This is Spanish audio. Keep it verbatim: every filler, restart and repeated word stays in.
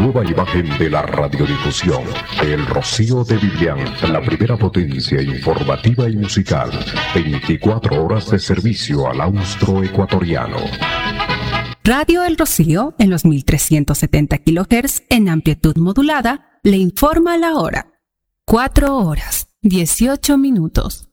nueva imagen de la radiodifusión. El Rocío de Biblián, la primera potencia informativa y musical. veinticuatro horas de servicio al austroecuatoriano. Radio El Rocío, en los mil trescientos setenta kilohertz en amplitud modulada, le informa la hora. cuatro horas, dieciocho minutos.